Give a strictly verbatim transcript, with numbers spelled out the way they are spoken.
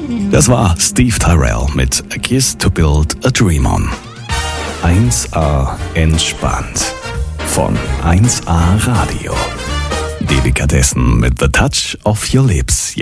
Das war Steve Tyrell mit A Kiss to Build a Dream On. eins A entspannt von eins A Radio. Delikatessen mit The Touch of Your Lips.